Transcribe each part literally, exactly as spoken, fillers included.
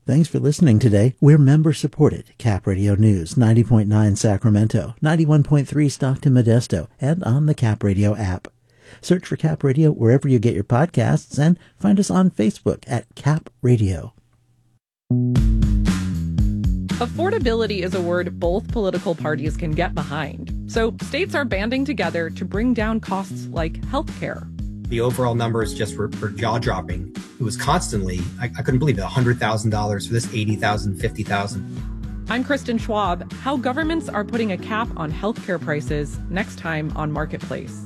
Thanks for listening today. We're member-supported. Cap Radio News, ninety point nine Sacramento, ninety-one point three Stockton Modesto, and on the Cap Radio app. Search for Cap Radio wherever you get your podcasts and find us on Facebook at Cap Radio. Affordability is a word both political parties can get behind. So states are banding together to bring down costs like healthcare. The overall numbers just were, were jaw-dropping. It was constantly, I, I couldn't believe it, one hundred thousand dollars for this, eighty thousand dollars, fifty thousand dollars. I'm Kristen Schwab. How governments are putting a cap on healthcare prices next time on Marketplace.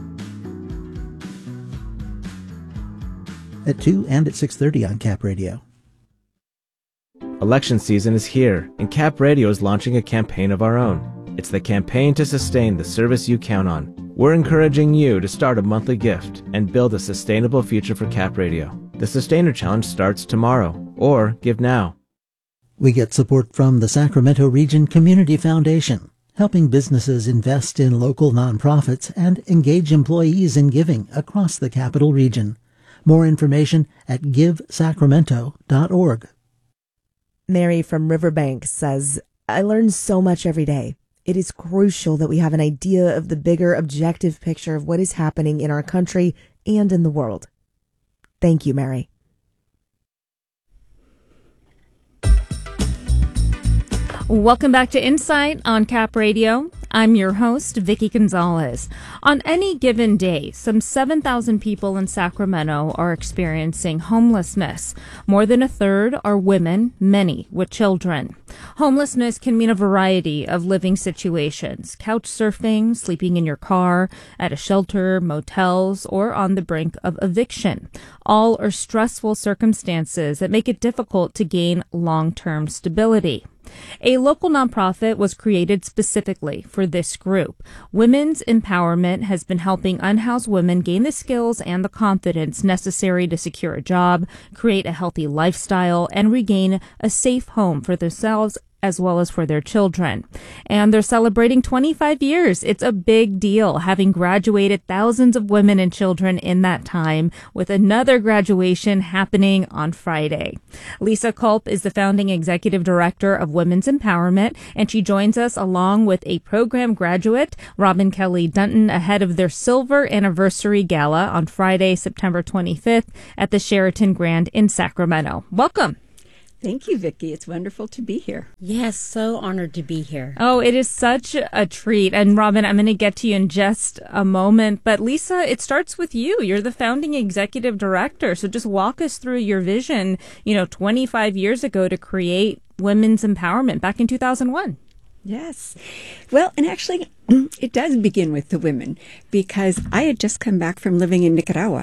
At two and at six thirty on Cap Radio. Election season is here, and Cap Radio is launching a campaign of our own. It's the campaign to sustain the service you count on. We're encouraging you to start a monthly gift and build a sustainable future for Cap Radio. The Sustainer Challenge starts tomorrow, or give now. We get support from the Sacramento Region Community Foundation, helping businesses invest in local nonprofits and engage employees in giving across the Capital Region. More information at give sacramento dot org. Mary from Riverbank says, I learn so much every day. It is crucial that we have an idea of the bigger objective picture of what is happening in our country and in the world. Thank you, Mary. Welcome back to Insight on Cap Radio. I'm your host, Vicki Gonzalez. On any given day, some seven thousand people in Sacramento are experiencing homelessness. More than a third are women, many with children. Homelessness can mean a variety of living situations: couch surfing, sleeping in your car, at a shelter, motels, or on the brink of eviction. All are stressful circumstances that make it difficult to gain long-term stability. A local nonprofit was created specifically for this group. Women's Empowerment has been helping unhoused women gain the skills and the confidence necessary to secure a job, create a healthy lifestyle, and regain a safe home for themselves as well as for their children. And they're celebrating twenty-five years. It's a big deal, having graduated thousands of women and children in that time, with another graduation happening on Friday. Lisa Culp is the founding executive director of Women's Empowerment, and she joins us along with a program graduate, Robin Kelly Dunton, ahead of their silver anniversary gala on Friday, September twenty-fifth at the Sheraton Grand in Sacramento. Welcome. Thank you, Vicki. It's wonderful to be here. Yes, so honored to be here. Oh, it is such a treat. And Robin, I'm going to get to you in just a moment. But Lisa, it starts with you. You're the founding executive director. So just walk us through your vision, you know, twenty-five years ago to create Women's Empowerment back in two thousand one. Yes. Well, and actually, it does begin with the women, because I had just come back from living in Nicaragua.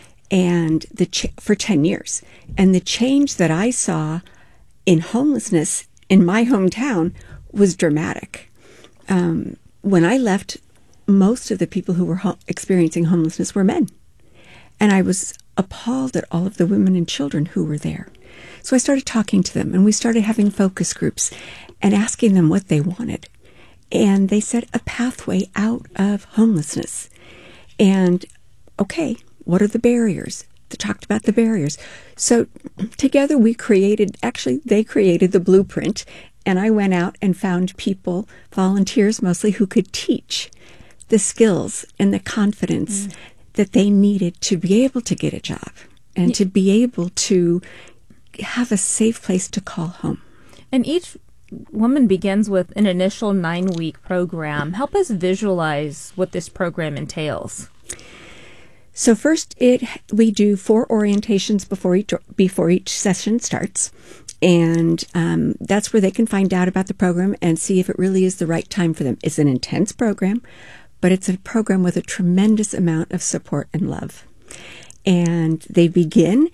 And the ch- for ten years. And the change that I saw in homelessness in my hometown was dramatic. Um, when I left, most of the people who were ho- experiencing homelessness were men. And I was appalled at all of the women and children who were there. So I started talking to them, and we started having focus groups and asking them what they wanted. And they said a pathway out of homelessness. And, okay, what are the barriers? They talked about the barriers. So together we created, actually they created the blueprint, and I went out and found people, volunteers mostly, who could teach the skills and the confidence mm. that they needed to be able to get a job and yeah. to be able to have a safe place to call home. And each woman begins with an initial nine-week program. Help us visualize what this program entails. So first, it we do four orientations before each before each session starts, and um, that's where they can find out about the program and see if it really is the right time for them. It's an intense program, but it's a program with a tremendous amount of support and love. And they begin,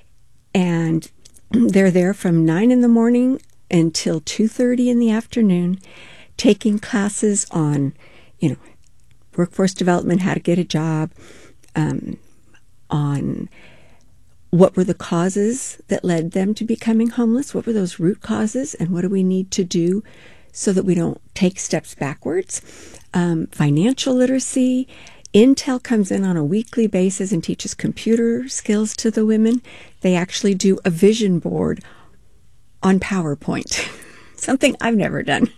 and they're there from nine in the morning until two thirty in the afternoon, taking classes on, you know, workforce development, how to get a job. Um, on what were the causes that led them to becoming homeless, what were those root causes, and what do we need to do so that we don't take steps backwards. Um, financial literacy. Intel comes in on a weekly basis and teaches computer skills to the women. They actually do a vision board on PowerPoint, something I've never done.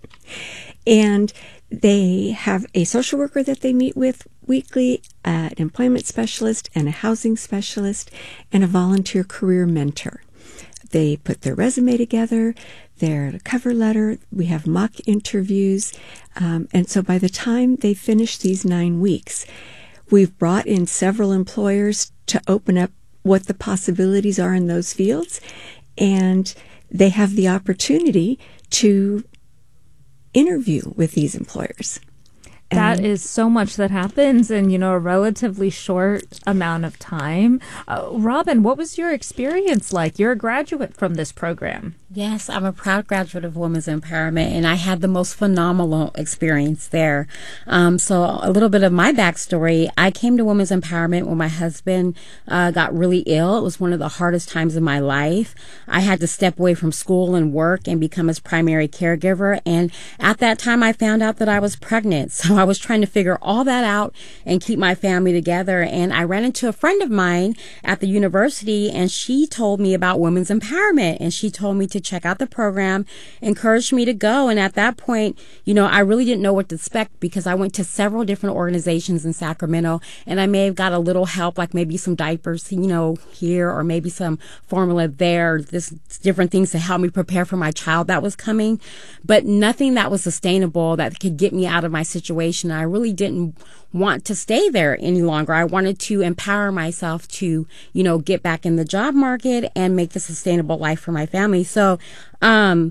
And they have a social worker that they meet with weekly, uh, an employment specialist, and a housing specialist, and a volunteer career mentor. They put their resume together, their cover letter. We have mock interviews. Um, and so by the time they finish these nine weeks, we've brought in several employers to open up what the possibilities are in those fields. And they have the opportunity to interview with these employers. That is so much that happens in, you know, a relatively short amount of time. Uh, Robin, what was your experience like? You're a graduate from this program. Yes, I'm a proud graduate of Women's Empowerment, and I had the most phenomenal experience there. Um, so a little bit of my backstory. I came to Women's Empowerment when my husband uh, got really ill. It was one of the hardest times of my life. I had to step away from school and work and become his primary caregiver. And at that time, I found out that I was pregnant. So I was trying to figure all that out and keep my family together. And I ran into a friend of mine at the university, and she told me about Women's Empowerment, and she told me to check out the program, encouraged me to go. And at that point, you know, I really didn't know what to expect because I went to several different organizations in Sacramento, and I may have got a little help, like maybe some diapers, you know, here, or maybe some formula there, this different things to help me prepare for my child that was coming, but nothing that was sustainable that could get me out of my situation. I really didn't want to stay there any longer. I wanted to empower myself to, you know, get back in the job market and make the sustainable life for my family. So, um,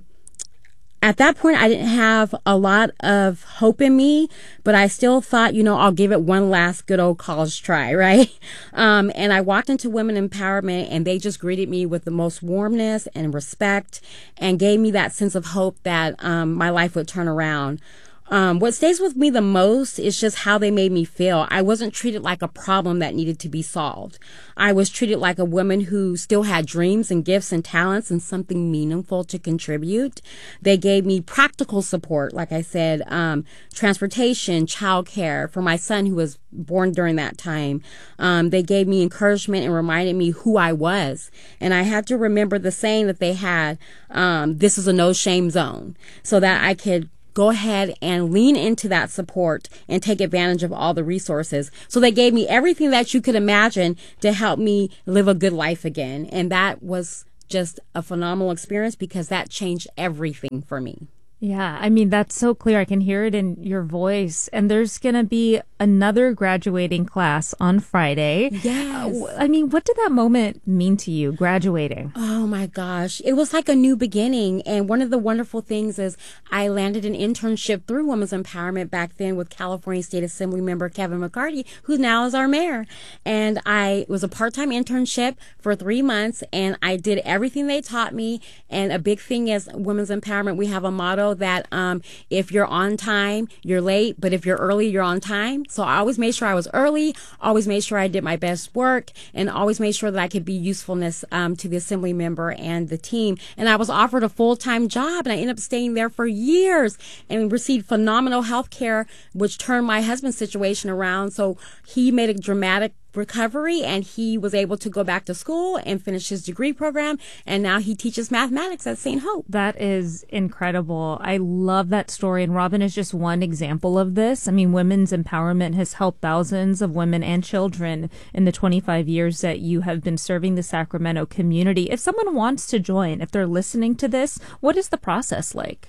at that point, I didn't have a lot of hope in me, but I still thought, you know, I'll give it one last good old college try, right? Um, and I walked into Women Empowerment, and they just greeted me with the most warmness and respect and gave me that sense of hope that um, my life would turn around. Um, what stays with me the most is just how they made me feel. I wasn't treated like a problem that needed to be solved. I was treated like a woman who still had dreams and gifts and talents and something meaningful to contribute. They gave me practical support, like I said, um, transportation, childcare for my son who was born during that time. Um, they gave me encouragement and reminded me who I was. And I had to remember the saying that they had, um, this is a no shame zone, so that I could go ahead and lean into that support and take advantage of all the resources. So they gave me everything that you could imagine to help me live a good life again. And that was just a phenomenal experience because that changed everything for me. Yeah, I mean, that's so clear. I can hear it in your voice. And there's going to be another graduating class on Friday. Yes. Uh, I mean, what did that moment mean to you, graduating? Oh, my gosh. It was like a new beginning. And one of the wonderful things is I landed an internship through Women's Empowerment back then with California State Assembly member Kevin McCarty, who now is our mayor. And I it was a part-time internship for three months, and I did everything they taught me. And a big thing is Women's Empowerment, we have a motto that um, if you're on time, you're late, but if you're early, you're on time. So I always made sure I was early, always made sure I did my best work, and always made sure that I could be usefulness um, to the assembly member and the team. And I was offered a full-time job, and I ended up staying there for years and received phenomenal health care, which turned my husband's situation around. So he made a dramatic recovery, and he was able to go back to school and finish his degree program, and now he teaches mathematics at Saint Hope. That is incredible. I love that story, and Robin is just one example of this. I mean, women's empowerment has helped thousands of women and children in the twenty-five years that you have been serving the Sacramento community. If someone wants to join, if they're listening to this, what is the process like?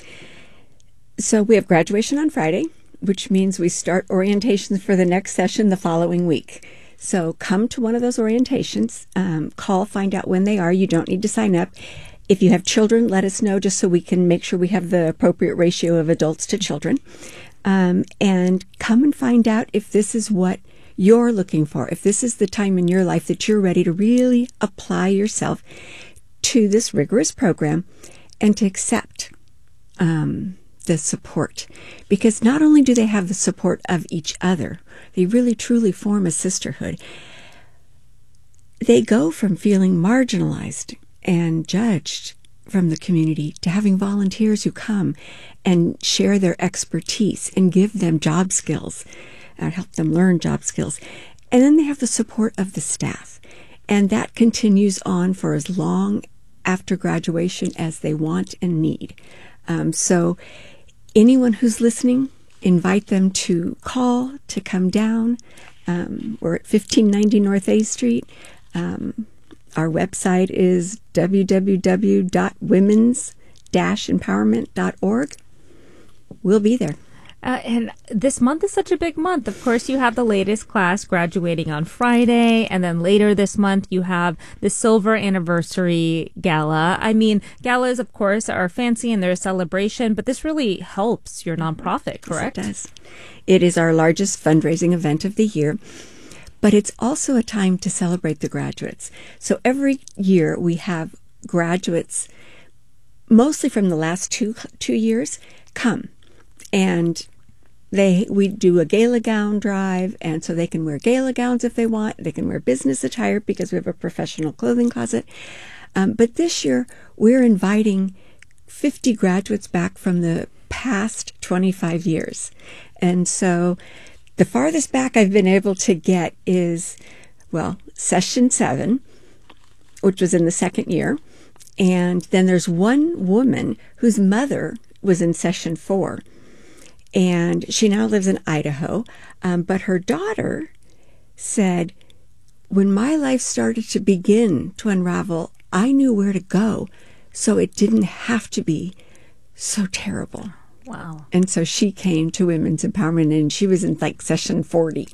So we have graduation on Friday, which means we start orientations for the next session the following week. So come to one of those orientations, um, call, find out when they are. You don't need to sign up. If you have children, let us know just so we can make sure we have the appropriate ratio of adults to children. Um, and come and find out if this is what you're looking for, if this is the time in your life that you're ready to really apply yourself to this rigorous program and to accept um the support, because not only do they have the support of each other, they really truly form a sisterhood. They go from feeling marginalized and judged from the community to having volunteers who come and share their expertise and give them job skills and help them learn job skills. And then they have the support of the staff. And that continues on for as long after graduation as they want and need. Um, so anyone who's listening, invite them to call, to come down. Um, we're at fifteen ninety North A Street. Um, our website is w w w dot women's dash empowerment dot org. We'll be there. Uh, and this month is such a big month. Of course, you have the latest class graduating on Friday, and then later this month you have the Silver Anniversary Gala. I mean, galas, of course, are fancy and they're a celebration, but this really helps your nonprofit, correct? Yes, it does. It is our largest fundraising event of the year, but it's also a time to celebrate the graduates. So every year we have graduates, mostly from the last two two years, come. And they we do a gala gown drive, and so they can wear gala gowns if they want. They can wear business attire because we have a professional clothing closet. Um, but this year, we're inviting fifty graduates back from the past twenty-five years. And so the farthest back I've been able to get is, well, session seven, which was in the second year. And then there's one woman whose mother was in session four. And she now lives in Idaho. Um, but her daughter said, when my life started to begin to unravel, I knew where to go. So it didn't have to be so terrible. Wow. And so she came to Women's Empowerment, and she was in like session forty.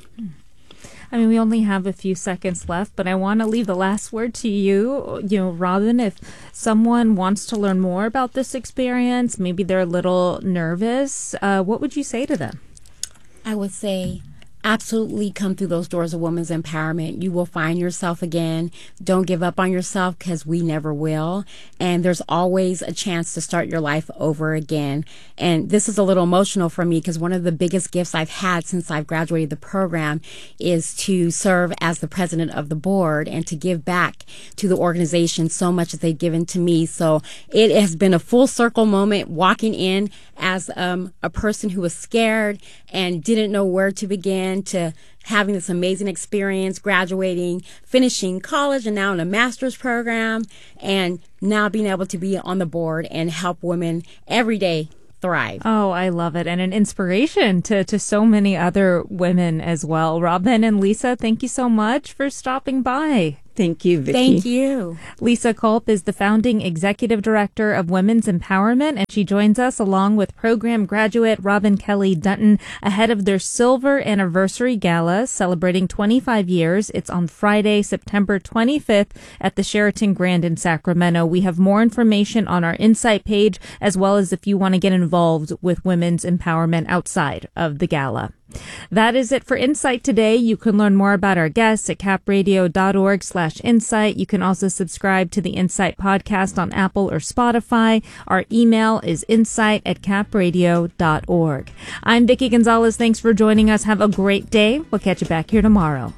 I mean, we only have a few seconds left, but I want to leave the last word to you. You know, Robin, if someone wants to learn more about this experience, maybe they're a little nervous, uh, what would you say to them? I would say absolutely come through those doors of women's empowerment. You will find yourself again. Don't give up on yourself, because we never will. And there's always a chance to start your life over again. And this is a little emotional for me, because one of the biggest gifts I've had since I've graduated the program is to serve as the president of the board and to give back to the organization so much that they've given to me. So it has been a full circle moment walking in as um, a person who was scared and didn't know where to begin, to having this amazing experience, graduating, finishing college, and now in a master's program, and now being able to be on the board and help women every day thrive. Oh, I love it. And an inspiration to, to so many other women as well. Robin and Lisa, thank you so much for stopping by. Thank you, Vicki. Thank you. Lisa Culp is the founding executive director of Women's Empowerment, and she joins us along with program graduate Robin Kelly Dutton ahead of their Silver Anniversary Gala celebrating twenty-five years. It's on Friday, September twenty-fifth at the Sheraton Grand in Sacramento. We have more information on our Insight page, as well as if you want to get involved with women's empowerment outside of the gala. That is it for Insight today. You can learn more about our guests at capradio.org slash insight. You can also subscribe to the Insight podcast on Apple or Spotify. Our email is insight at capradio dot org. I'm Vicki Gonzalez. Thanks for joining us. Have a great day. We'll catch you back here tomorrow.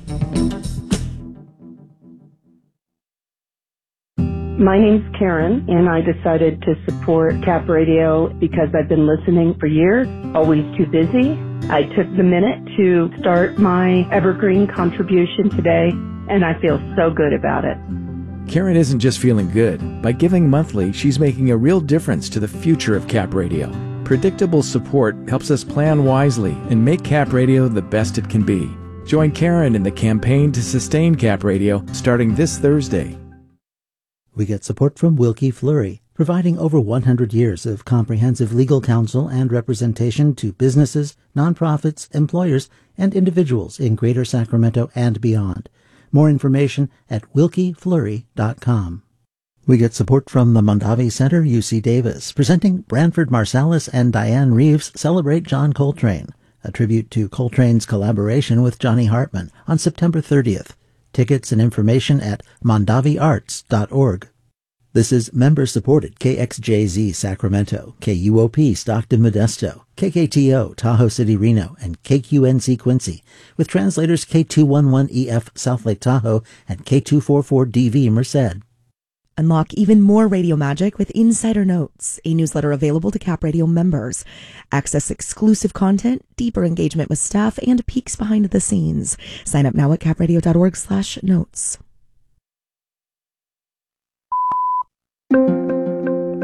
My name's Karen, and I decided to support Cap Radio because I've been listening for years, always too busy. I took the minute to start my evergreen contribution today, and I feel so good about it. Karen isn't just feeling good. By giving monthly, she's making a real difference to the future of Cap Radio. Predictable support helps us plan wisely and make Cap Radio the best it can be. Join Karen in the campaign to sustain Cap Radio starting this Thursday. We get support from Wilkie Fleury, providing over one hundred years of comprehensive legal counsel and representation to businesses, nonprofits, employers, and individuals in Greater Sacramento and beyond. More information at wilkie fleury dot com. We get support from the Mondavi Center, U C Davis, presenting Branford Marsalis and Diane Reeves Celebrate John Coltrane, a tribute to Coltrane's collaboration with Johnny Hartman on September thirtieth. Tickets and information at mondavi arts dot org. This is member-supported K X J Z Sacramento, K U O P Stockton Modesto, K K T O Tahoe City Reno, and K Q N C Quincy, with translators K two eleven E F South Lake Tahoe and K two forty-four D V Merced. Unlock even more radio magic with Insider Notes, a newsletter available to Cap Radio members. Access exclusive content, deeper engagement with staff, and peeks behind the scenes. Sign up now at capradio.org slash notes.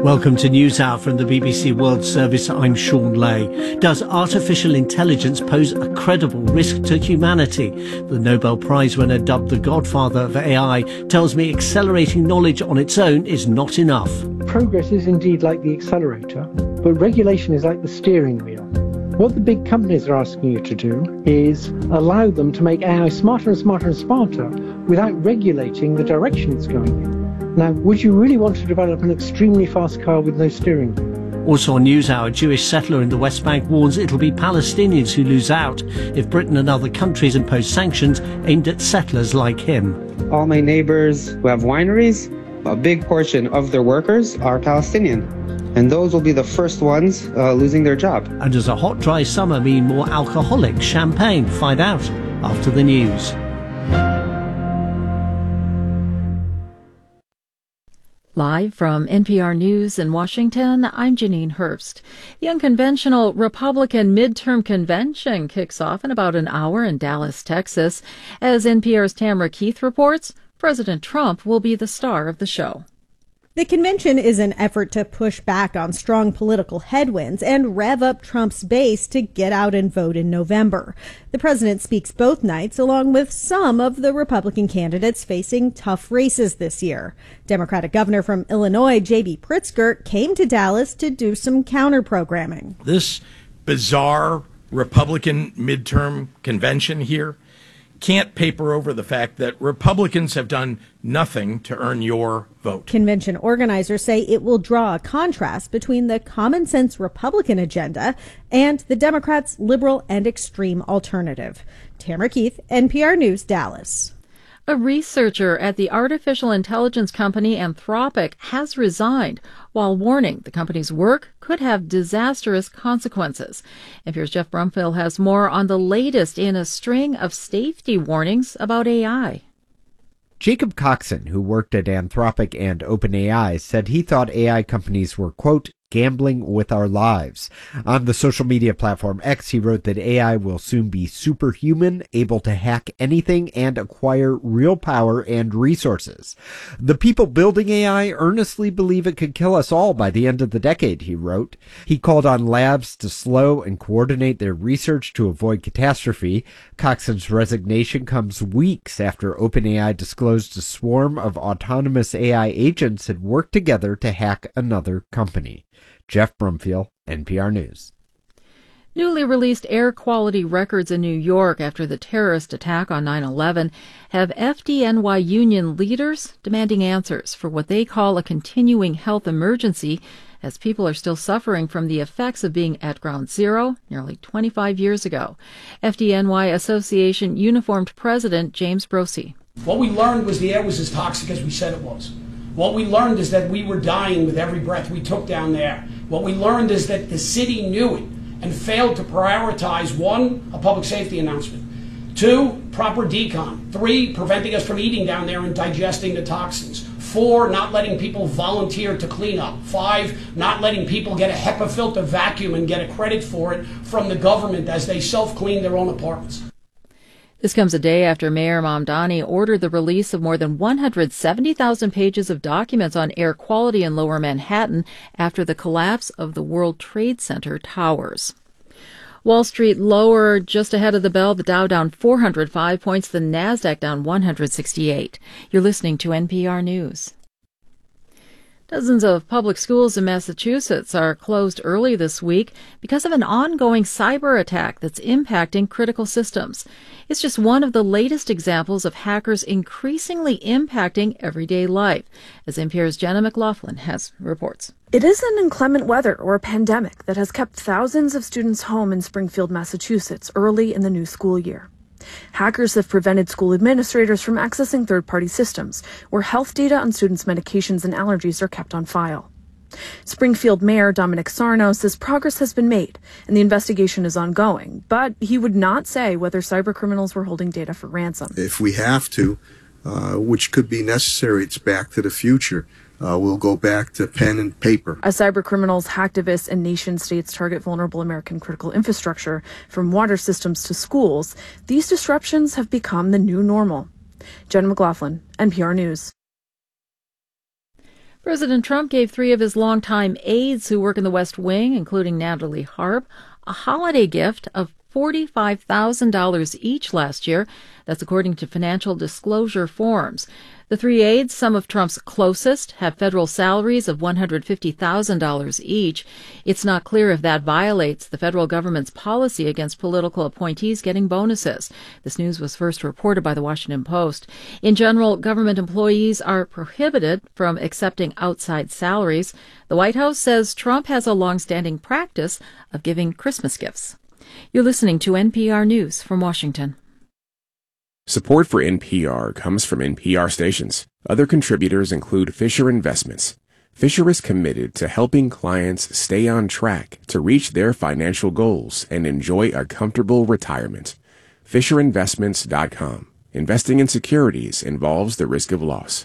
Welcome to NewsHour from the B B C World Service. I'm Sean Lay. Does artificial intelligence pose a credible risk to humanity? The Nobel Prize winner, dubbed the godfather of A I, tells me accelerating knowledge on its own is not enough. Progress is indeed like the accelerator, but regulation is like the steering wheel. What the big companies are asking you to do is allow them to make A I smarter and smarter and smarter without regulating the direction it's going in. Now, would you really want to develop an extremely fast car with no steering wheel? Also on NewsHour, a Jewish settler in the West Bank warns it'll be Palestinians who lose out if Britain and other countries impose sanctions aimed at settlers like him. All my neighbors who have wineries, a big portion of their workers are Palestinian. And those will be the first ones uh, losing their job. And does a hot, dry summer mean more alcoholic champagne? Find out after the news. Live from N P R News in Washington, I'm Janine Hurst. The unconventional Republican midterm convention kicks off in about an hour in Dallas, Texas. As N P R's Tamara Keith reports, President Trump will be the star of the show. The convention is an effort to push back on strong political headwinds and rev up Trump's base to get out and vote in November. The president speaks both nights, along with some of the Republican candidates facing tough races this year. Democratic governor from Illinois, J B Pritzker, came to Dallas to do some counter-programming. This bizarre Republican midterm convention here can't paper over the fact that Republicans have done nothing to earn your vote. Convention organizers say it will draw a contrast between the common sense Republican agenda and the Democrats' liberal and extreme alternative. Tamara Keith, N P R News, Dallas. A researcher at the artificial intelligence company Anthropic has resigned while warning the company's work could have disastrous consequences. N P R's Jeff Brumfield has more on the latest in a string of safety warnings about A I. Jacob Coxon, who worked at Anthropic and OpenAI, said he thought A I companies were, quote, gambling with our lives. On the social media platform X, he wrote that A I will soon be superhuman, able to hack anything and acquire real power and resources. The people building A I earnestly believe it could kill us all by the end of the decade, he wrote. He called on labs to slow and coordinate their research to avoid catastrophe. Coxon's resignation comes weeks after OpenAI disclosed a swarm of autonomous A I agents had worked together to hack another company. Jeff Brumfield, N P R News. Newly released air quality records in New York after the terrorist attack on nine eleven have F D N Y union leaders demanding answers for what they call a continuing health emergency as people are still suffering from the effects of being at ground zero nearly twenty-five years ago. F D N Y Association Uniformed President James Brosey. What we learned was the air was as toxic as we said it was. What we learned is that we were dying with every breath we took down there. What we learned is that the city knew it and failed to prioritize, one, a public safety announcement, two, proper decon, three, preventing us from eating down there and digesting the toxins, four, not letting people volunteer to clean up, five, not letting people get a HEPA filter vacuum and get a credit for it from the government as they self-clean their own apartments. This comes a day after Mayor Mamdani ordered the release of more than one hundred seventy thousand pages of documents on air quality in Lower Manhattan after the collapse of the World Trade Center towers. Wall Street lower just ahead of the bell, the Dow down four hundred five points, the Nasdaq down one hundred sixty-eight. You're listening to N P R News. Dozens of public schools in Massachusetts are closed early this week because of an ongoing cyber attack that's impacting critical systems. It's just one of the latest examples of hackers increasingly impacting everyday life, as N P R's Jenna McLaughlin has reports. It isn't inclement weather or a pandemic that has kept thousands of students home in Springfield, Massachusetts early in the new school year. Hackers have prevented school administrators from accessing third-party systems where health data on students' medications and allergies are kept on file. Springfield Mayor Dominic Sarno says progress has been made and the investigation is ongoing, but he would not say whether cybercriminals were holding data for ransom. If we have to, uh, which could be necessary, it's back to the future. Uh, we'll go back to pen and paper. As cybercriminals, hacktivists, and nation-states target vulnerable American critical infrastructure, from water systems to schools, these disruptions have become the new normal. Jenna McLaughlin, N P R News. President Trump gave three of his longtime aides who work in the West Wing, including Natalie Harp, a holiday gift of forty-five thousand dollars each last year. That's according to financial disclosure forms. The three aides, some of Trump's closest, have federal salaries of one hundred fifty thousand dollars each. It's not clear if that violates the federal government's policy against political appointees getting bonuses. This news was first reported by the Washington Post. In general, government employees are prohibited from accepting outside salaries. The White House says Trump has a long-standing practice of giving Christmas gifts. You're listening to N P R News from Washington. Support for N P R comes from N P R stations. Other contributors include Fisher Investments. Fisher is committed to helping clients stay on track to reach their financial goals and enjoy a comfortable retirement. Fisher Investments dot com. Investing in securities involves the risk of loss.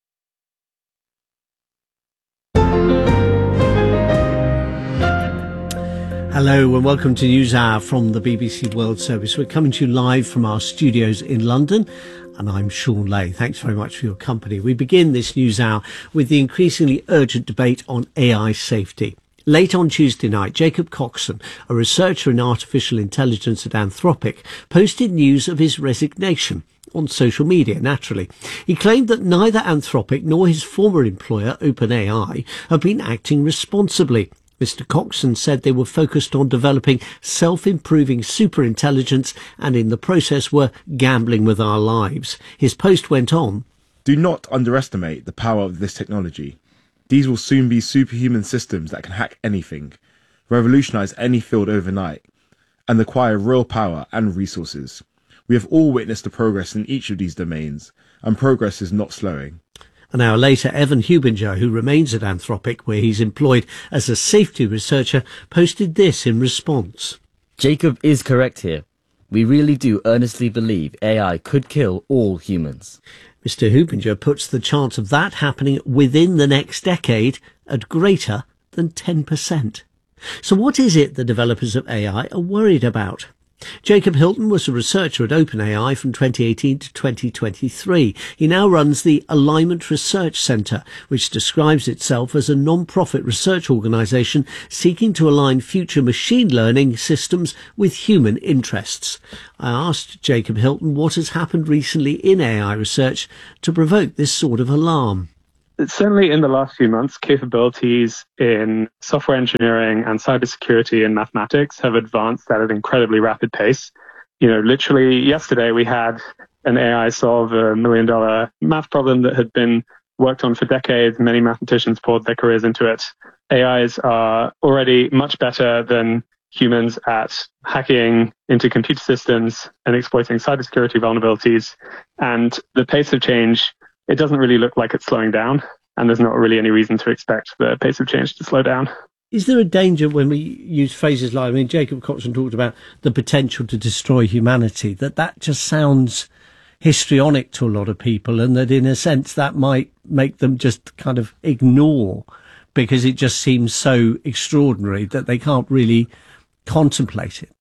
Hello and welcome to NewsHour from the B B C World Service. We're coming to you live from our studios in London, and I'm Sean Lay. Thanks very much for your company. We begin this NewsHour with the increasingly urgent debate on A I safety. Late on Tuesday night, Jacob Coxon, a researcher in artificial intelligence at Anthropic, posted news of his resignation on social media, naturally. He claimed that neither Anthropic nor his former employer, OpenAI, have been acting responsibly. Mister Coxon said they were focused on developing self-improving superintelligence and in the process were gambling with our lives. His post went on, "Do not underestimate the power of this technology. These will soon be superhuman systems that can hack anything, revolutionize any field overnight, and acquire real power and resources. We have all witnessed the progress in each of these domains, and progress is not slowing." An hour later, Evan Hubinger, who remains at Anthropic, where he's employed as a safety researcher, posted this in response. Jacob is correct here. We really do earnestly believe A I could kill all humans. Mister Hubinger puts the chance of that happening within the next decade at greater than ten percent. So what is it the developers of A I are worried about? Jacob Hilton was a researcher at OpenAI from twenty eighteen to twenty twenty-three. He now runs the Alignment Research Centre, which describes itself as a non-profit research organisation seeking to align future machine learning systems with human interests. I asked Jacob Hilton what has happened recently in A I research to provoke this sort of alarm. Certainly in the last few months, capabilities in software engineering and cybersecurity and mathematics have advanced at an incredibly rapid pace. You know, literally yesterday we had an A I solve a million dollar math problem that had been worked on for decades. Many mathematicians poured their careers into it. A Is are already much better than humans at hacking into computer systems and exploiting cybersecurity vulnerabilities. And the pace of change, it doesn't really look like it's slowing down, and there's not really any reason to expect the pace of change to slow down. Is there a danger when we use phrases like, I mean, Jacob Coxon talked about the potential to destroy humanity, that that just sounds histrionic to a lot of people, and that in a sense that might make them just kind of ignore because it just seems so extraordinary that they can't really contemplate it?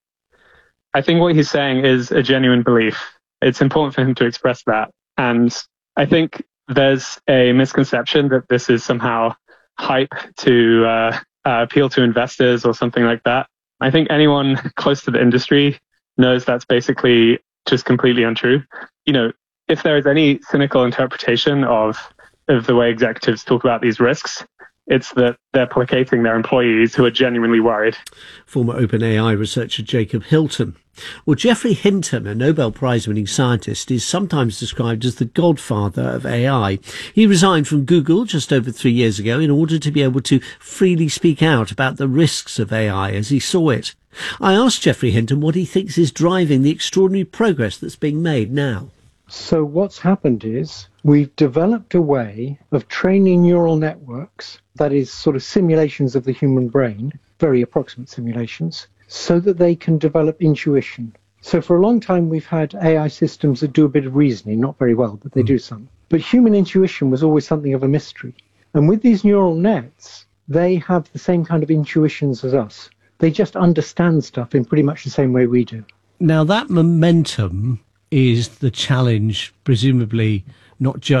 I think what he's saying is a genuine belief. It's important for him to express that. And I think there's a misconception that this is somehow hype to uh, uh, appeal to investors or something like that. I think anyone close to the industry knows that's basically just completely untrue. You know, if there is any cynical interpretation of, of the way executives talk about these risks, it's that they're placating their employees who are genuinely worried. Former OpenAI researcher Jacob Hilton. Well, Geoffrey Hinton, a Nobel Prize-winning scientist, is sometimes described as the godfather of A I. He resigned from Google just over three years ago in order to be able to freely speak out about the risks of A I as he saw it. I asked Geoffrey Hinton what he thinks is driving the extraordinary progress that's being made now. So what's happened is we've developed a way of training neural networks, that is sort of simulations of the human brain, very approximate simulations, so that they can develop intuition. So for a long time, we've had A I systems that do a bit of reasoning, not very well, but they do some. But human intuition was always something of a mystery. And with these neural nets, they have the same kind of intuitions as us. They just understand stuff in pretty much the same way we do. Now, that momentum is the challenge, presumably not just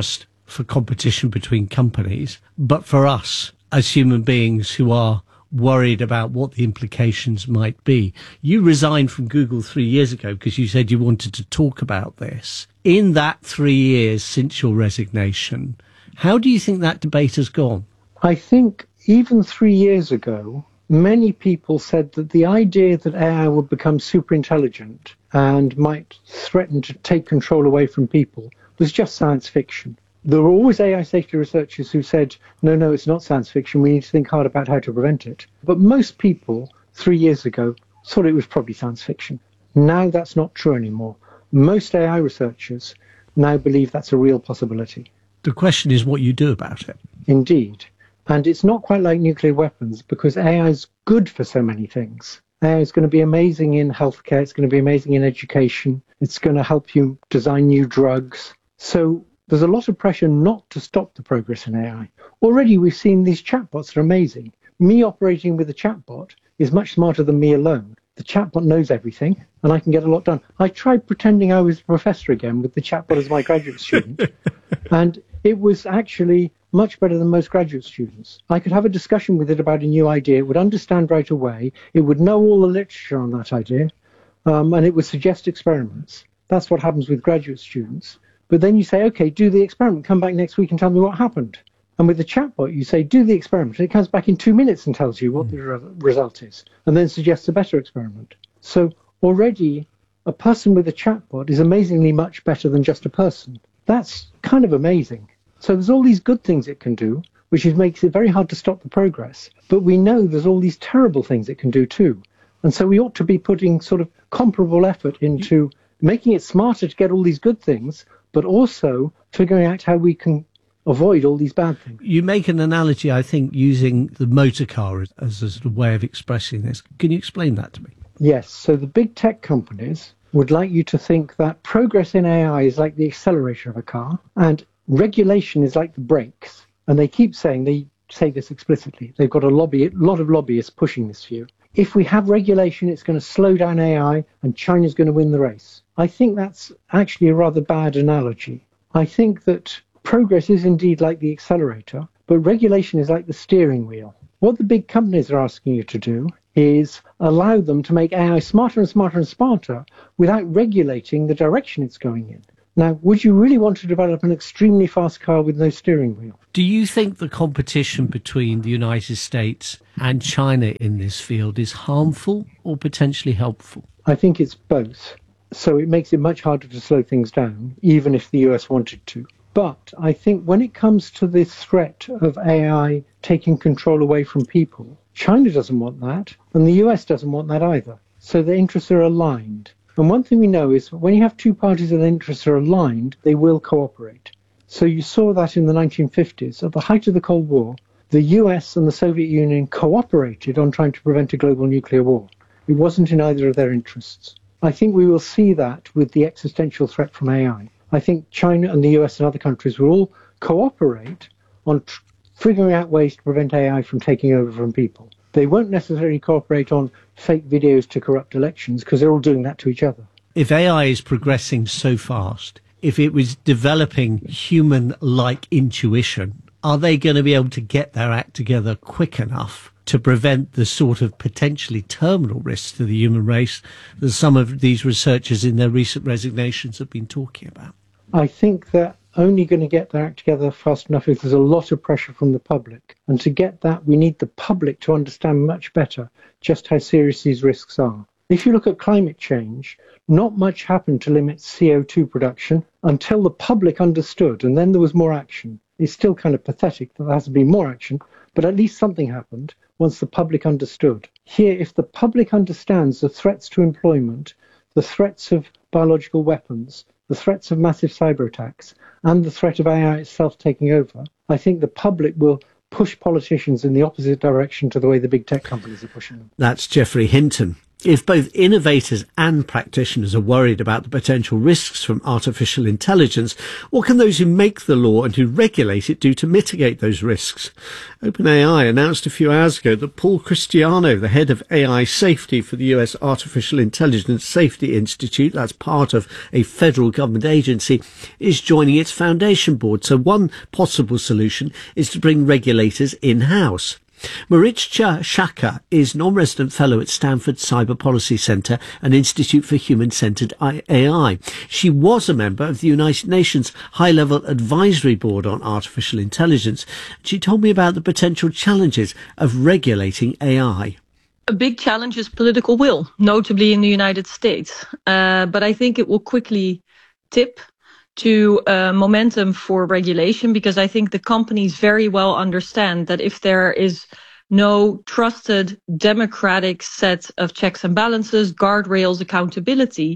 for competition between companies, but for us as human beings who are worried about what the implications might be. You resigned from Google three years ago because you said you wanted to talk about this. In that three years since your resignation, how do you think that debate has gone? I think even three years ago, many people said that the idea that A I would become super intelligent and might threaten to take control away from people was just science fiction. There were always A I safety researchers who said, no, no, it's not science fiction. We need to think hard about how to prevent it. But most people three years ago thought it was probably science fiction. Now that's not true anymore. Most A I researchers now believe that's a real possibility. The question is what you do about it. Indeed. And it's not quite like nuclear weapons because A I is good for so many things. A I is going to be amazing in healthcare. It's going to be amazing in education. It's going to help you design new drugs. So there's a lot of pressure not to stop the progress in A I. Already we've seen these chatbots that are amazing. Me operating with a chatbot is much smarter than me alone. The chatbot knows everything and I can get a lot done. I tried pretending I was a professor again with the chatbot as my graduate student and it was actually much better than most graduate students. I could have a discussion with it about a new idea. It would understand right away. It would know all the literature on that idea um, and it would suggest experiments. That's what happens with graduate students. But then you say, okay, do the experiment, come back next week and tell me what happened. And with the chatbot, you say, do the experiment. And it comes back in two minutes and tells you what the re- result is, and then suggests a better experiment. So already a person with a chatbot is amazingly much better than just a person. That's kind of amazing. So there's all these good things it can do, which is, makes it very hard to stop the progress. But we know there's all these terrible things it can do too. And so we ought to be putting sort of comparable effort into making it smarter to get all these good things, but also figuring out how we can avoid all these bad things. You make an analogy, I think, using the motor car as, as a sort of way of expressing this. Can you explain that to me? Yes. So the big tech companies would like you to think that progress in A I is like the accelerator of a car and regulation is like the brakes. And they keep saying, they say this explicitly, they've got a lobby, a lot of lobbyists pushing this view. If we have regulation, it's going to slow down A I and China's going to win the race. I think that's actually a rather bad analogy. I think that progress is indeed like the accelerator, but regulation is like the steering wheel. What the big companies are asking you to do is allow them to make A I smarter and smarter and smarter without regulating the direction it's going in. Now, would you really want to develop an extremely fast car with no steering wheel? Do you think the competition between the United States and China in this field is harmful or potentially helpful? I think it's both. So it makes it much harder to slow things down, even if the U S wanted to. But I think when it comes to the threat of A I taking control away from people, China doesn't want that, and the U S doesn't want that either. So the interests are aligned. And one thing we know is when you have two parties and the interests are aligned, they will cooperate. So you saw that in the nineteen fifties. At the height of the Cold War, the U S and the Soviet Union cooperated on trying to prevent a global nuclear war. It wasn't in either of their interests. I think we will see that with the existential threat from A I. I think China and the U S and other countries will all cooperate on tr- figuring out ways to prevent A I from taking over from people. They won't necessarily cooperate on fake videos to corrupt elections because they're all doing that to each other. If A I is progressing so fast, if it was developing human-like intuition, are they going to be able to get their act together quick enough to prevent the sort of potentially terminal risks to the human race that some of these researchers in their recent resignations have been talking about? I think they're only going to get their act together fast enough if there's a lot of pressure from the public. And to get that, we need the public to understand much better just how serious these risks are. If you look at climate change, not much happened to limit C O two production until the public understood, and then there was more action. It's still kind of pathetic that there has to be more action, but at least something happened once the public understood. Here, if the public understands the threats to employment, the threats of biological weapons, the threats of massive cyber attacks, and the threat of A I itself taking over, I think the public will push politicians in the opposite direction to the way the big tech companies are pushing them. That's Geoffrey Hinton. If both innovators and practitioners are worried about the potential risks from artificial intelligence, what can those who make the law and who regulate it do to mitigate those risks? OpenAI announced a few hours ago that Paul Cristiano, the head of A I safety for the U S Artificial Intelligence Safety Institute, that's part of a federal government agency, is joining its foundation board. So one possible solution is to bring regulators in-house. Marichka Shaka is non-resident fellow at Stanford Cyber Policy Center and Institute for Human-Centered A I. She was a member of the United Nations High-Level Advisory Board on Artificial Intelligence. She told me about the potential challenges of regulating A I. A big challenge is political will, notably in the United States. Uh, but I think it will quickly tip to uh, momentum for regulation, because I think the companies very well understand that if there is no trusted democratic set of checks and balances, guardrails, accountability,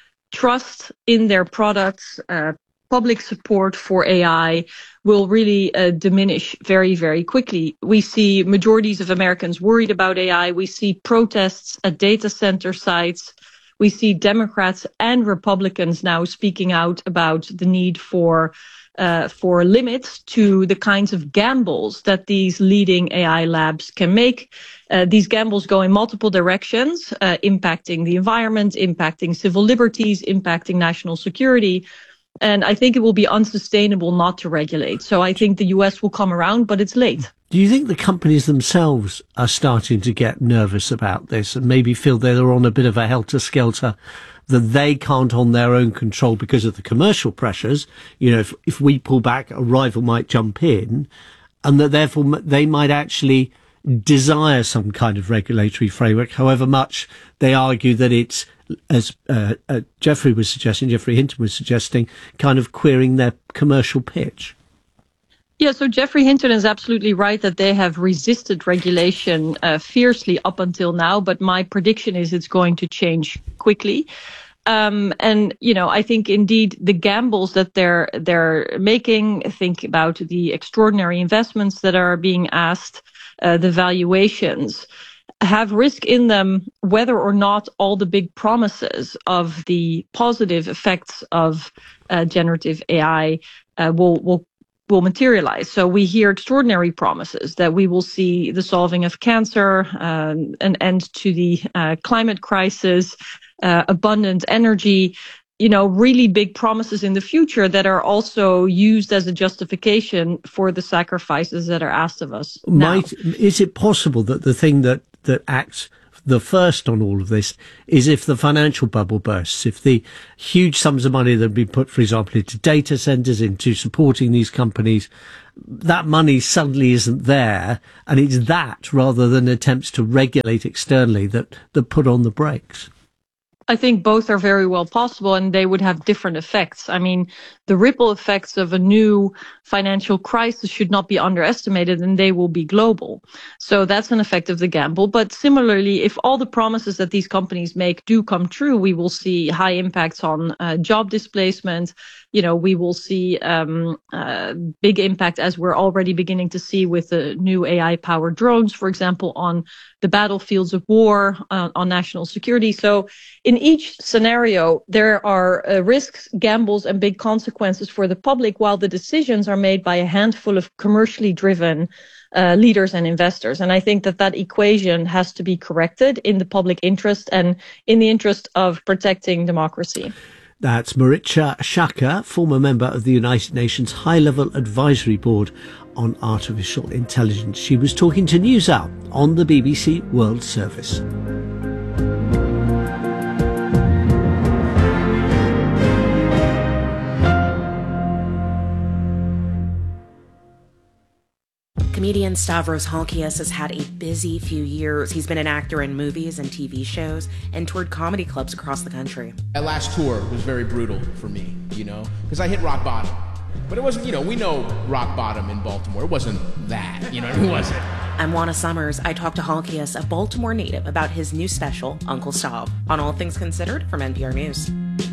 trust in their products, uh, public support for A I will really uh, diminish very, very quickly. We see majorities of Americans worried about A I. We see protests at data center sites. We see Democrats and Republicans now speaking out about the need for uh, for limits to the kinds of gambles that these leading A I labs can make. Uh, these gambles go in multiple directions, uh, impacting the environment, impacting civil liberties, impacting national security. And I think it will be unsustainable not to regulate. So I think the U S will come around, but it's late. Do you think the companies themselves are starting to get nervous about this and maybe feel they're on a bit of a helter-skelter, that they can't on their own control because of the commercial pressures? You know, if, if we pull back, a rival might jump in, and that therefore they might actually desire some kind of regulatory framework, however much they argue that it's, as uh, uh, Jeffrey was suggesting, Jeffrey Hinton was suggesting, kind of queering their commercial pitch. Yeah, so Jeffrey Hinton is absolutely right that they have resisted regulation uh, fiercely up until now, but my prediction is it's going to change quickly. Um, and, you know, I think indeed the gambles that they're they're making, think about the extraordinary investments that are being asked, uh, the valuations, have risk in them, whether or not all the big promises of the positive effects of uh, generative A I uh, will will will materialize. So we hear extraordinary promises that we will see the solving of cancer, um, an end to the uh, climate crisis, uh, abundant energy, you know, really big promises in the future that are also used as a justification for the sacrifices that are asked of us now. Might, is it possible that the thing that, that acts the first on all of this is if the financial bubble bursts, if the huge sums of money that have been put, for example, into data centers, into supporting these companies, that money suddenly isn't there, and it's that rather than attempts to regulate externally that, that put on the brakes? I think both are very well possible, and they would have different effects. I mean, the ripple effects of a new financial crisis should not be underestimated, and they will be global. So that's an effect of the gamble. But similarly, if all the promises that these companies make do come true, we will see high impacts on uh, job displacement. You know, we will see um, uh, big impact, as we're already beginning to see with the new A I-powered drones, for example, on the battlefields of war, uh, on national security. So in each scenario, there are uh, risks, gambles, and big consequences for the public, while the decisions are made by a handful of commercially driven uh, leaders and investors. And I think that that equation has to be corrected in the public interest and in the interest of protecting democracy. That's Marichka Shaka, former member of the United Nations High-Level Advisory Board on Artificial Intelligence. She was talking to NewsHour on the B B C World Service. Comedian Stavros Halkias has had a busy few years. He's been an actor in movies and T V shows and toured comedy clubs across the country. That last tour was very brutal for me, you know, because I hit rock bottom. But it wasn't, you know, we know rock bottom in Baltimore. It wasn't that, you know, it wasn't. I'm Juana Summers. I talked to Halkias, a Baltimore native, about his new special, Uncle Stav, on All Things Considered from N P R News.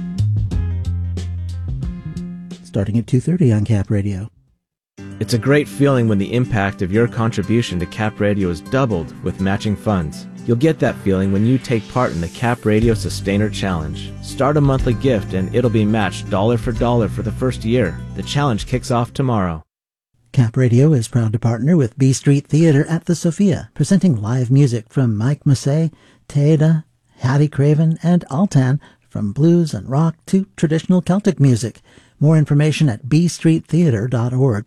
Starting at two thirty on Cap Radio. It's a great feeling when the impact of your contribution to Cap Radio is doubled with matching funds. You'll get that feeling when you take part in the Cap Radio Sustainer Challenge. Start a monthly gift and it'll be matched dollar for dollar for the first year. The challenge kicks off tomorrow. Cap Radio is proud to partner with B Street Theatre at the Sophia, presenting live music from Mike Massey, Teda, Hattie Craven, and Altan, from blues and rock to traditional Celtic music. More information at b street theatre dot org.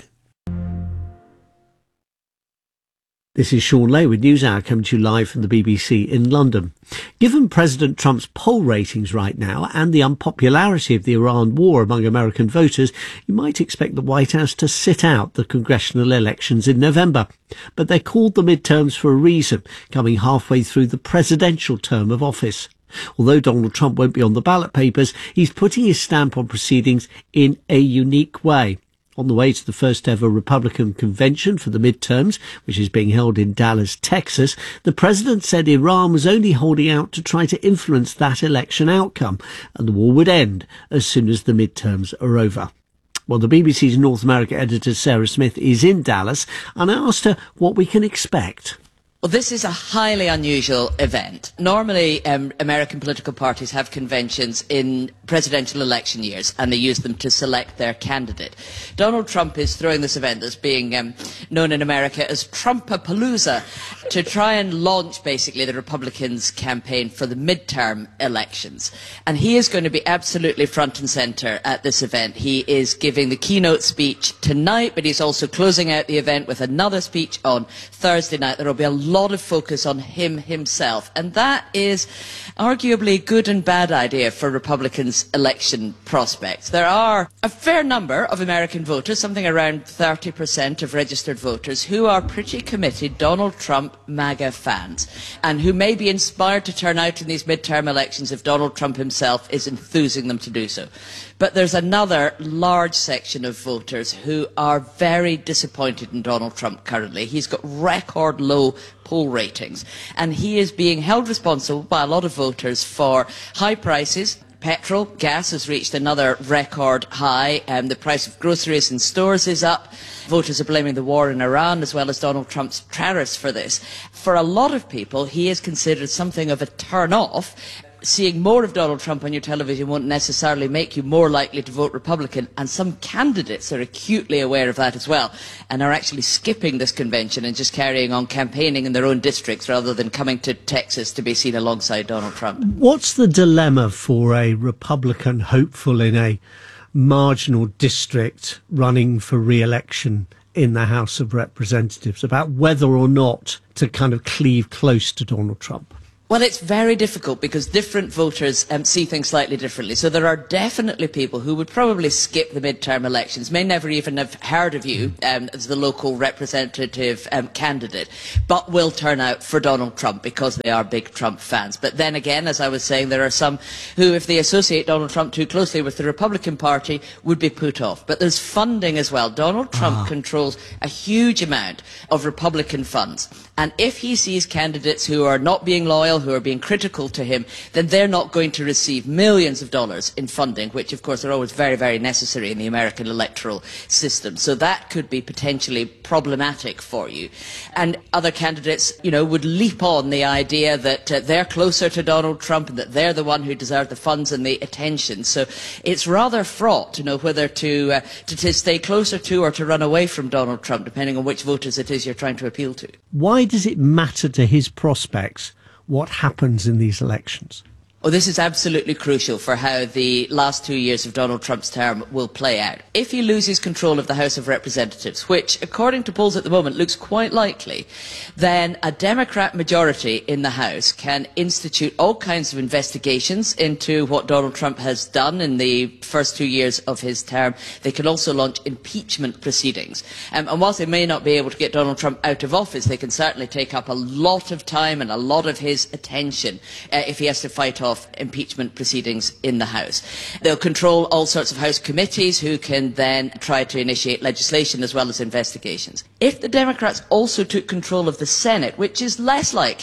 This is Sean Lay with NewsHour coming to you live from the B B C in London. Given President Trump's poll ratings right now and the unpopularity of the Iran war among American voters, you might expect the White House to sit out the congressional elections in November. But they're called the midterms for a reason, coming halfway through the presidential term of office. Although Donald Trump won't be on the ballot papers, he's putting his stamp on proceedings in a unique way. On the way to the first ever Republican convention for the midterms, which is being held in Dallas, Texas, the president said Iran was only holding out to try to influence that election outcome, and the war would end as soon as the midterms are over. Well, the B B C's North America editor Sarah Smith is in Dallas, and I asked her what we can expect. Well, this is a highly unusual event. Normally, um, American political parties have conventions in presidential election years, and they use them to select their candidate. Donald Trump is throwing this event that's being um, known in America as Trumpapalooza to try and launch, basically, the Republicans' campaign for the midterm elections. And he is going to be absolutely front and centre at this event. He is giving the keynote speech tonight, but he's also closing out the event with another speech on Thursday night. There will be a lot of focus on him himself, and that is arguably a good and bad idea for Republicans' election prospects. There are a fair number of American voters, something around thirty percent of registered voters, who are pretty committed Donald Trump MAGA fans, and who may be inspired to turn out in these midterm elections if Donald Trump himself is enthusing them to do so. But there's another large section of voters who are very disappointed in Donald Trump currently. He's got record low poll ratings, and he is being held responsible by a lot of voters for high prices. Petrol, gas has reached another record high, and the price of groceries in stores is up. Voters are blaming the war in Iran as well as Donald Trump's tariffs for this. For a lot of people, he is considered something of a turn-off. Seeing more of Donald Trump on your television won't necessarily make you more likely to vote Republican, and some candidates are acutely aware of that as well and are actually skipping this convention and just carrying on campaigning in their own districts rather than coming to Texas to be seen alongside Donald Trump. What's the dilemma for a Republican hopeful in a marginal district running for re-election in the House of Representatives about whether or not to kind of cleave close to Donald Trump? Well, it's very difficult because different voters um, see things slightly differently. So there are definitely people who would probably skip the midterm elections, may never even have heard of you um, as the local representative um, candidate, but will turn out for Donald Trump because they are big Trump fans. But then again, as I was saying, there are some who, if they associate Donald Trump too closely with the Republican Party, would be put off. But there's funding as well. Donald Trump ah. controls a huge amount of Republican funds. And if he sees candidates who are not being loyal, who are being critical to him, then they're not going to receive millions of dollars in funding, which of course are always very, very necessary in the American electoral system. So that could be potentially problematic for you. And other candidates, you know, would leap on the idea that uh, they're closer to Donald Trump and that they're the one who deserves the funds and the attention. So it's rather fraught to know whether to, uh, to, to stay closer to or to run away from Donald Trump, depending on which voters it is you're trying to appeal to. Why does it matter to his prospects what happens in these elections? Well, this is absolutely crucial for how the last two years of Donald Trump's term will play out. If he loses control of the House of Representatives, which, according to polls at the moment, looks quite likely, then a Democrat majority in the House can institute all kinds of investigations into what Donald Trump has done in the first two years of his term. They can also launch impeachment proceedings. Um, and whilst they may not be able to get Donald Trump out of office, they can certainly take up a lot of time and a lot of his attention uh, if he has to fight off impeachment proceedings in the House. They'll control all sorts of House committees who can then try to initiate legislation as well as investigations. If the Democrats also took control of the Senate, which is less likely,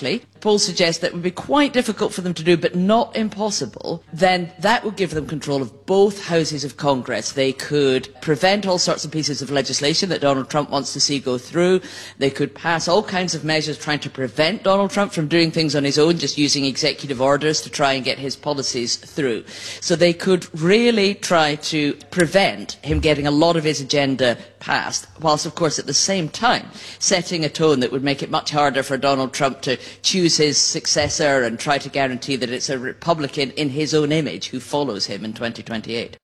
polls suggest that it would be quite difficult for them to do, but not impossible, then that would give them control of both houses of Congress. They could prevent all sorts of pieces of legislation that Donald Trump wants to see go through. They could pass all kinds of measures trying to prevent Donald Trump from doing things on his own, just using executive orders to try and get his policies through. So they could really try to prevent him getting a lot of his agenda passed, whilst of course at the same time setting a tone that would make it much harder for Donald Trump to choose his successor and try to guarantee that it's a Republican in his own image who follows him in twenty twenty-eight.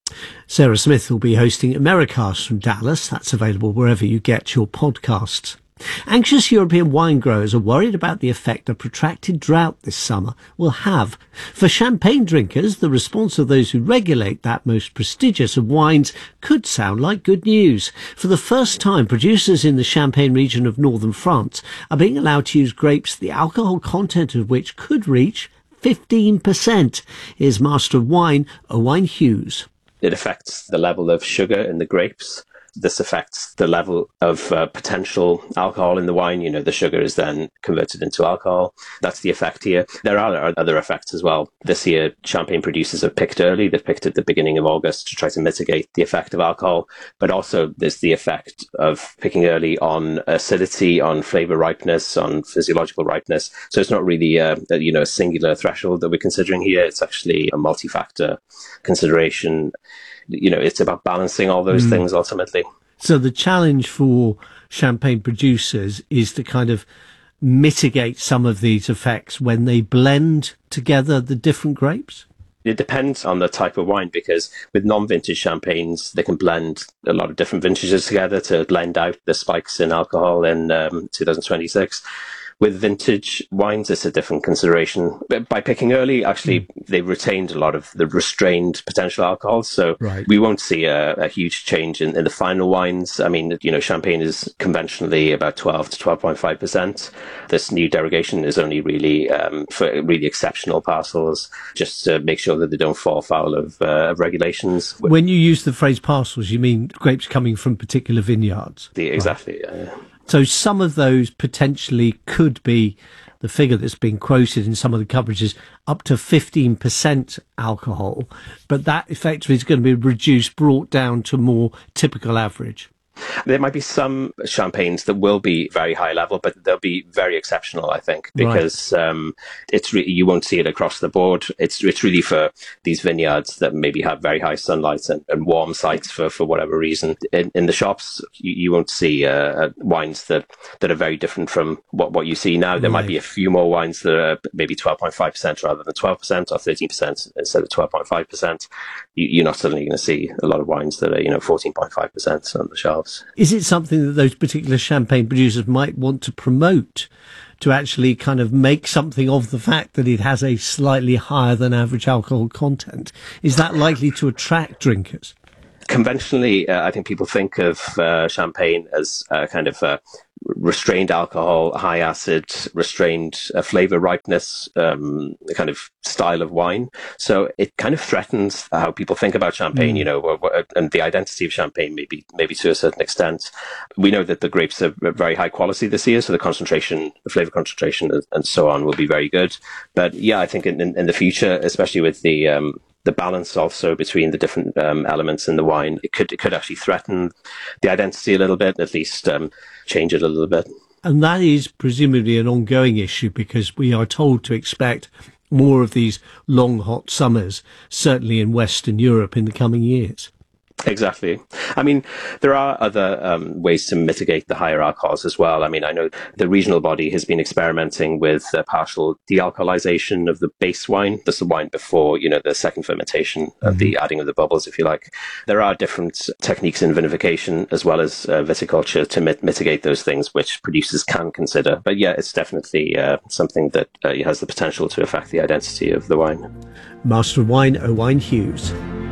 Sarah Smith will be hosting Americast from Dallas. That's available wherever you get your podcasts. Anxious European wine growers are worried about the effect a protracted drought this summer will have. For champagne drinkers, the response of those who regulate that most prestigious of wines could sound like good news. For the first time, producers in the Champagne region of northern France are being allowed to use grapes the alcohol content of which could reach fifteen percent. Here's Master of Wine, Owain Hughes. It affects the level of sugar in the grapes. This affects the level of uh, potential alcohol in the wine. You know, the sugar is then converted into alcohol. That's the effect here. There are other effects as well. This year, champagne producers have picked early. They've picked at the beginning of August to try to mitigate the effect of alcohol. But also there's the effect of picking early on acidity, on flavor ripeness, on physiological ripeness. So it's not really a, a, you know, a singular threshold that we're considering here. It's actually a multi-factor consideration. You know, it's about balancing all those mm. things ultimately. So the challenge for champagne producers is to kind of mitigate some of these effects when they blend together the different grapes? It depends on the type of wine, because with non-vintage champagnes, they can blend a lot of different vintages together to blend out the spikes in alcohol in um, two thousand twenty-six. With vintage wines, it's a different consideration. But by picking early, actually, mm. they've retained a lot of the restrained potential alcohols. So right. we won't see a, a huge change in, in the final wines. I mean, you know, champagne is conventionally about twelve to twelve point five percent. This new derogation is only really um, for really exceptional parcels, just to make sure that they don't fall foul of, uh, of regulations. When you use the phrase parcels, you mean grapes coming from particular vineyards? The, exactly, right. yeah. So some of those potentially could be, the figure that's been quoted in some of the coverages, up to fifteen percent alcohol, but that effectively is going to be reduced, brought down to more typical average. There might be some champagnes that will be very high level, but they'll be very exceptional, I think, because right. um, it's re- you won't see it across the board. It's it's really for these vineyards that maybe have very high sunlight and, and warm sites for, for whatever reason. In, in the shops, you, you won't see uh, wines that, that are very different from what, what you see now. There right. might be a few more wines that are maybe twelve point five percent rather than twelve percent, or thirteen percent instead of twelve point five percent. You, you're not suddenly going to see a lot of wines that are, you know, fourteen point five percent on the shelves. Is it something that those particular champagne producers might want to promote, to actually kind of make something of the fact that it has a slightly higher than average alcohol content? Is that likely to attract drinkers? Conventionally, uh, I think people think of uh, champagne as uh, kind of uh, restrained alcohol, high acid, restrained uh, flavor ripeness, um, kind of style of wine. So it kind of threatens how people think about champagne, mm. you know, and the identity of champagne, maybe, maybe to a certain extent. We know that the grapes are very high quality this year, so the concentration, the flavor concentration and so on will be very good. But yeah, I think in, in, in the future, especially with the, um, the balance also between the different um, elements in the wine, it could it could actually threaten the identity a little bit, at least um, change it a little bit. And that is presumably an ongoing issue, because we are told to expect more of these long, hot summers, certainly in Western Europe in the coming years. Exactly. I mean, there are other um, ways to mitigate the higher alcohols as well. I mean, I know the regional body has been experimenting with uh, partial de-alcoholization of the base wine. That's the wine before, you know, the second fermentation, mm-hmm. of the adding of the bubbles, if you like. There are different techniques in vinification as well as uh, viticulture to mit- mitigate those things, which producers can consider. But yeah, it's definitely uh, something that uh, has the potential to affect the identity of the wine. Master of Wine, Owain Hughes.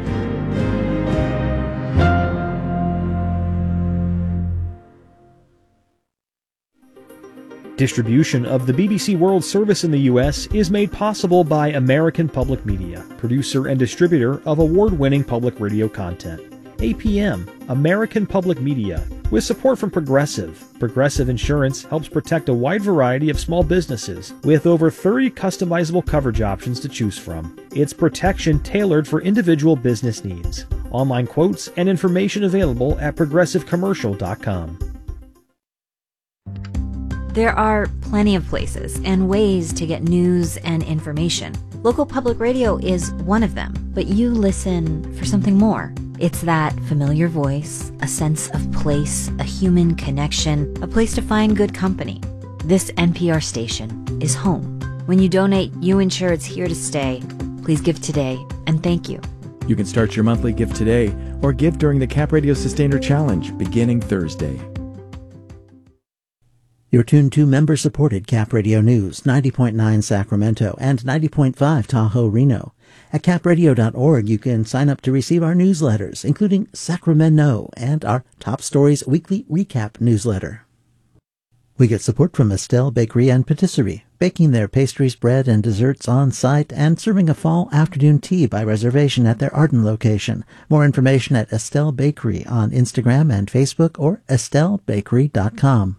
Distribution of the B B C World Service in the U S is made possible by American Public Media, producer and distributor of award-winning public radio content. A P M, American Public Media, with support from Progressive. Progressive Insurance helps protect a wide variety of small businesses with over thirty customizable coverage options to choose from. It's protection tailored for individual business needs. Online quotes and information available at progressive commercial dot com. There are plenty of places and ways to get news and information. Local public radio is one of them, but you listen for something more. It's that familiar voice, a sense of place, a human connection, a place to find good company. This N P R station is home. When you donate, you ensure it's here to stay. Please give today, and thank you. You can start your monthly gift today or give during the Cap Radio Sustainer Challenge beginning Thursday. You're tuned to member-supported Cap Radio News, ninety point nine Sacramento and ninety point five Tahoe, Reno. At cap radio dot org, you can sign up to receive our newsletters, including Sacramento and our Top Stories weekly recap newsletter. We get support from Estelle Bakery and Patisserie, baking their pastries, bread, and desserts on site and serving a fall afternoon tea by reservation at their Arden location. More information at Estelle Bakery on Instagram and Facebook or estelle bakery dot com.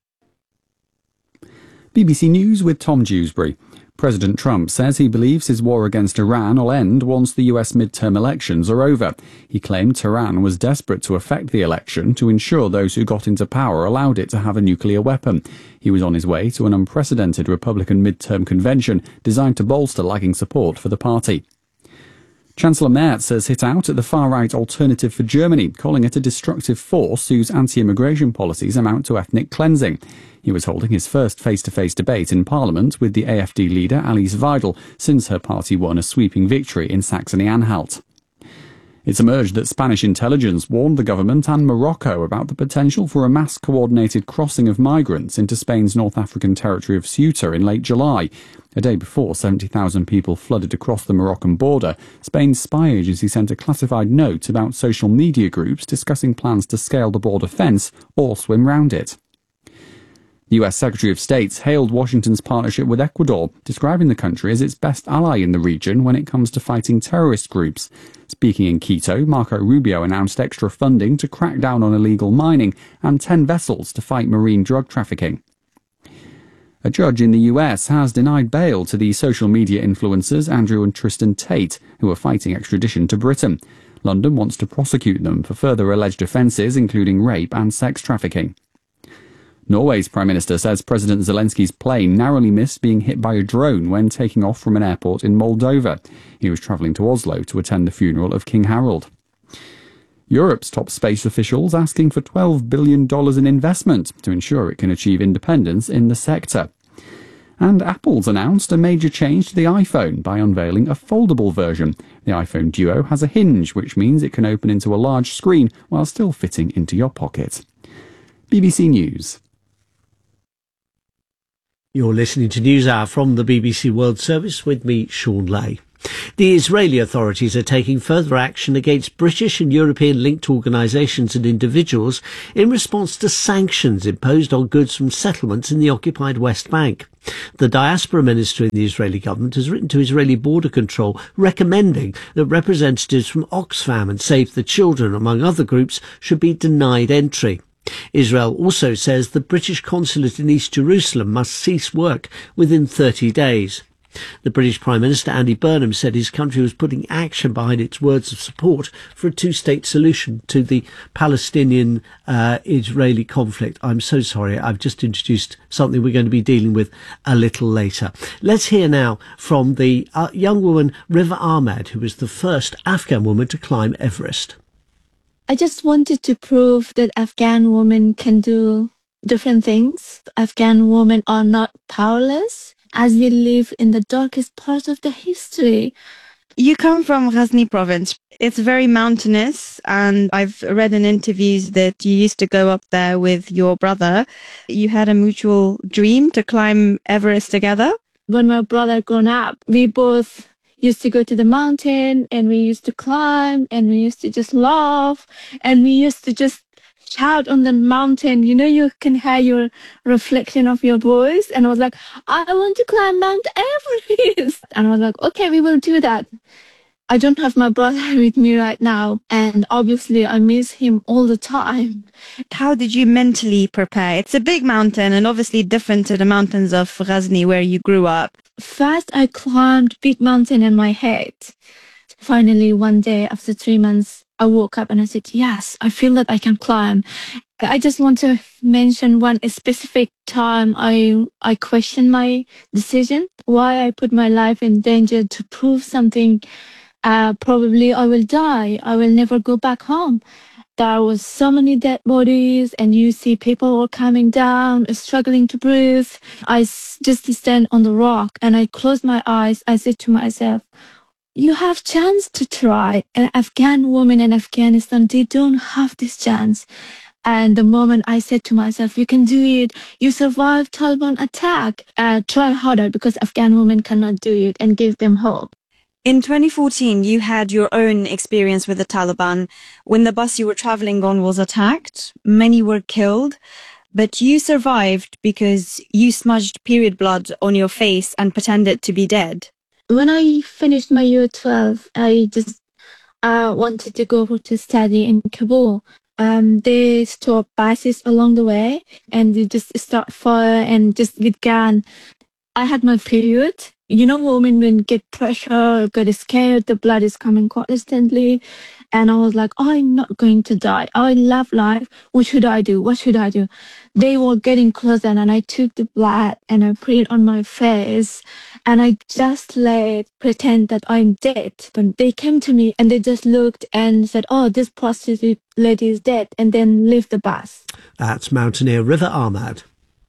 B B C News with Tom Dewsbury. President Trump says he believes his war against Iran will end once the U S midterm elections are over. He claimed Tehran was desperate to affect the election to ensure those who got into power allowed it to have a nuclear weapon. He was on his way to an unprecedented Republican midterm convention designed to bolster lagging support for the party. Chancellor Merz has hit out at the far-right Alternative for Germany, calling it a destructive force whose anti-immigration policies amount to ethnic cleansing. He was holding his first face-to-face debate in Parliament with the A F D leader Alice Weidel since her party won a sweeping victory in Saxony-Anhalt. It's emerged that Spanish intelligence warned the government and Morocco about the potential for a mass-coordinated crossing of migrants into Spain's North African territory of Ceuta in late July. A day before seventy thousand people flooded across the Moroccan border, Spain's spy agency sent a classified note about social media groups discussing plans to scale the border fence or swim round it. The U S Secretary of State hailed Washington's partnership with Ecuador, describing the country as its best ally in the region when it comes to fighting terrorist groups. Speaking in Quito, Marco Rubio announced extra funding to crack down on illegal mining and ten vessels to fight marine drug trafficking. A judge in the U S has denied bail to the social media influencers Andrew and Tristan Tate, who are fighting extradition to Britain. London wants to prosecute them for further alleged offences, including rape and sex trafficking. Norway's Prime Minister says President Zelensky's plane narrowly missed being hit by a drone when taking off from an airport in Moldova. He was travelling to Oslo to attend the funeral of King Harold. Europe's top space officials asking for twelve billion dollars in investment to ensure it can achieve independence in the sector. And Apple's announced a major change to the iPhone by unveiling a foldable version. The iPhone Duo has a hinge, which means it can open into a large screen while still fitting into your pocket. B B C News. You're listening to NewsHour from the B B C World Service with me, Sean Lay. The Israeli authorities are taking further action against British and European-linked organisations and individuals in response to sanctions imposed on goods from settlements in the occupied West Bank. The diaspora minister in the Israeli government has written to Israeli border control recommending that representatives from Oxfam and Save the Children, among other groups, should be denied entry. Israel also says the British consulate in East Jerusalem must cease work within thirty days. The British Prime Minister Andy Burnham said his country was putting action behind its words of support for a two-state solution to the Palestinian-Israeli uh, conflict. I'm so sorry, I've just introduced something we're going to be dealing with a little later. Let's hear now from the uh, young woman Riva Ahmed, who was the first Afghan woman to climb Everest. I just wanted to prove that Afghan women can do different things. Afghan women are not powerless, as we live in the darkest part of the history. You come from Ghazni province. It's very mountainous, and I've read in interviews that you used to go up there with your brother. You had a mutual dream to climb Everest together. When my brother grew up, we both used to go to the mountain, and we used to climb, and we used to just laugh, and we used to just shout on the mountain. You know, you can hear your reflection of your voice. And I was like, I want to climb Mount Everest. And I was like, okay, we will do that. I don't have my brother with me right now, and obviously I miss him all the time. How did you mentally prepare? It's a big mountain and obviously different to the mountains of Ghazni where you grew up. First, I climbed big mountain in my head. Finally, one day after three months, I woke up and I said, yes, I feel that I can climb. I just want to mention one specific time I I questioned my decision, why I put my life in danger to prove something. Uh, probably I will die. I will never go back home. There was so many dead bodies, and you see people all coming down, struggling to breathe. I s- just stand on the rock and I closed my eyes. I said to myself, you have chance to try. An Afghan woman in Afghanistan, they don't have this chance. And the moment I said to myself, you can do it, you survived Taliban attack, uh, try harder, because Afghan women cannot do it, and give them hope. In twenty fourteen, you had your own experience with the Taliban. When the bus you were traveling on was attacked, many were killed, but you survived because you smudged period blood on your face and pretended to be dead. When I finished my year twelve, I just uh, wanted to go to study in Kabul. Um, they stop buses along the way, and they just start fire and just with gun. I had my period. You know, women when get pressure, get scared, the blood is coming constantly. And I was like, I'm not going to die. I love life. What should I do? What should I do? They were getting closer, and I took the blood and I put it on my face, and I just let pretend that I'm dead. But they came to me and they just looked and said, oh, this prostitute lady is dead, and then left the bus. That's mountaineer River Ahmad.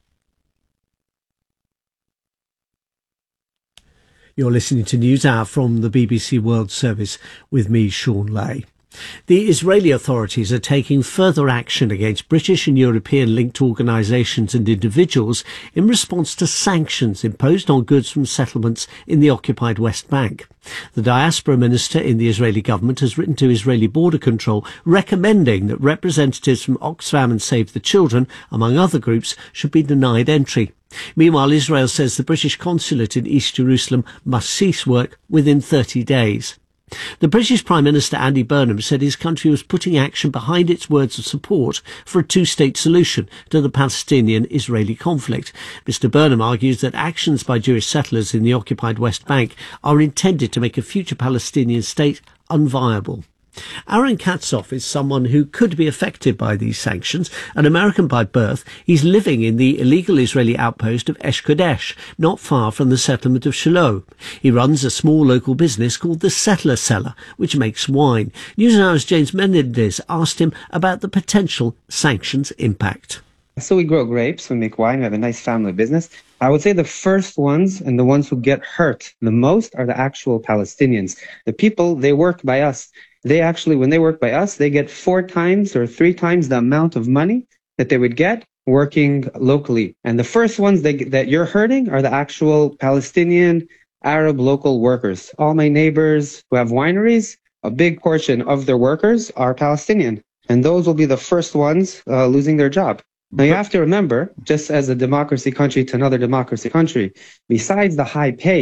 You're listening to NewsHour from the B B C World Service with me, Sean Lay. The Israeli authorities are taking further action against British and European-linked organisations and individuals in response to sanctions imposed on goods from settlements in the occupied West Bank. The diaspora minister in the Israeli government has written to Israeli Border Control recommending that representatives from Oxfam and Save the Children, among other groups, should be denied entry. Meanwhile, Israel says the British consulate in East Jerusalem must cease work within thirty days. The British Prime Minister Andy Burnham said his country was putting action behind its words of support for a two-state solution to the Palestinian-Israeli conflict. Mister Burnham argues that actions by Jewish settlers in the occupied West Bank are intended to make a future Palestinian state unviable. Aaron Katzoff is someone who could be affected by these sanctions. An American by birth, he's living in the illegal Israeli outpost of Esh Kodesh, not far from the settlement of Shiloh. He runs a small local business called the Settler Cellar, which makes wine. NewsHour's James Menendez asked him about the potential sanctions impact. So we grow grapes, we make wine, we have a nice family business. I would say the first ones and the ones who get hurt the most are the actual Palestinians. The people, they work by us. They actually, when they work by us, they get four times or three times the amount of money that they would get working locally. And the first ones they, that you're hurting are the actual Palestinian, Arab local workers. All my neighbors who have wineries, a big portion of their workers are Palestinian. And those will be the first ones uh, losing their job. Now, you have to remember, just as a democracy country to another democracy country, besides the high pay,